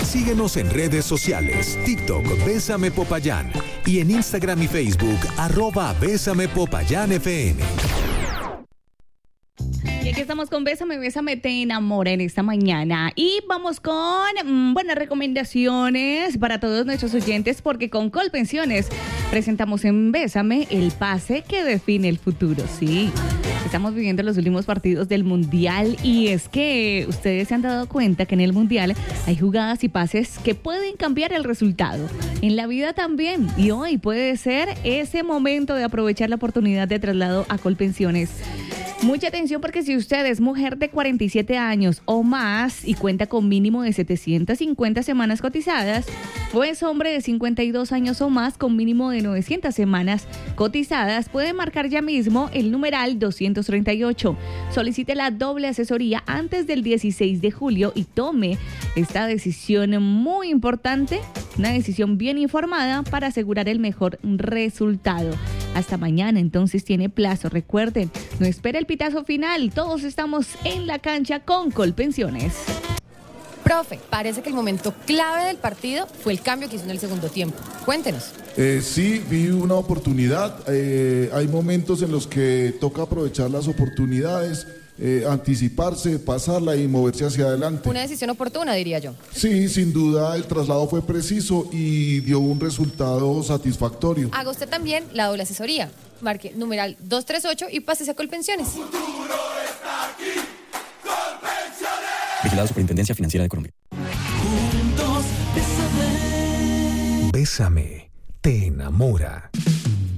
Síguenos en redes sociales, TikTok, Bésame Popayán, y en Instagram y Facebook, @Bésame Popayán FM. Y aquí estamos con Bésame, Bésame, te enamora en esta mañana. Y vamos con buenas recomendaciones para todos nuestros oyentes, porque con Colpensiones presentamos en Bésame el pase que define el futuro. Sí, estamos viviendo los últimos partidos del Mundial y es que ustedes se han dado cuenta que en el Mundial hay jugadas y pases que pueden cambiar el resultado. En la vida también. Y hoy puede ser ese momento de aprovechar la oportunidad de traslado a Colpensiones. Mucha atención, porque si usted es mujer de 47 años o más y cuenta con mínimo de 750 semanas cotizadas, o es hombre de 52 años o más con mínimo de 900 semanas cotizadas, puede marcar ya mismo el numeral 238. Solicite la doble asesoría antes del 16 de julio y tome esta decisión muy importante, una decisión bien informada para asegurar el mejor resultado. Hasta mañana, entonces tiene plazo. Recuerden, no espere el pitazo final. Todos estamos en la cancha con Colpensiones. Profe, parece que el momento clave del partido fue el cambio que hizo en el segundo tiempo. Cuéntenos. Sí, vi una oportunidad. Hay momentos en los que toca aprovechar las oportunidades, anticiparse, pasarla y moverse hacia adelante. Una decisión oportuna, diría yo. Sí, sin duda el traslado fue preciso y dio un resultado satisfactorio. Haga usted también la doble asesoría. Marque numeral 238 y pásese a Colpensiones. Vigilado Superintendencia Financiera de Colombia. Bésame, te enamora.